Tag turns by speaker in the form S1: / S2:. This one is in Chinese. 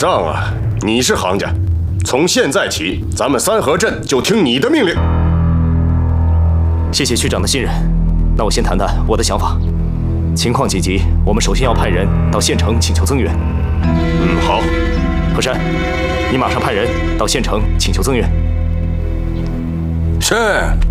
S1: 仗啊！你是行家，从现在起，咱们三河镇就听你的命令。
S2: 谢谢区长的信任，那我先谈谈我的想法。情况紧急，我们首先要派人到县城请求增援。
S1: 好。
S2: 和山，你马上派人到县城请求增援。
S3: 是。